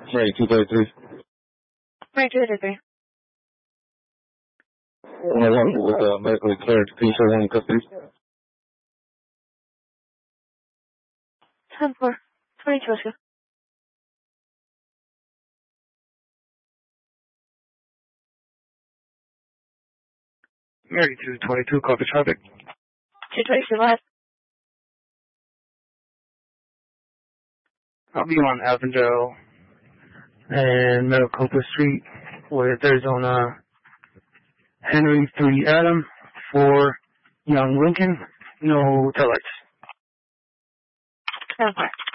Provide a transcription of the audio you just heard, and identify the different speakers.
Speaker 1: Right, 233.
Speaker 2: Right, 233.
Speaker 1: 101 with medically cleared. Can you show one in custody?
Speaker 2: 10-4. 22 Oscar.
Speaker 3: Mary 222, copy traffic.
Speaker 2: 222 live.
Speaker 3: I'll be on Avondale and Maricopa Street with Arizona Henry 3 Adam 4 Young Lincoln. No tail lights.
Speaker 2: 10-4.